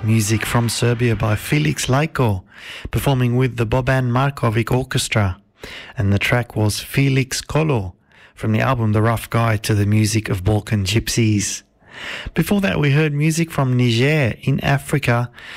music from Serbia by Felix Lajko, performing with the Boban Markovic Orchestra. And the track was Felix Kolo from the album The Rough Guide to the Music of Balkan Gypsies. Before that, we heard music from Niger in Africa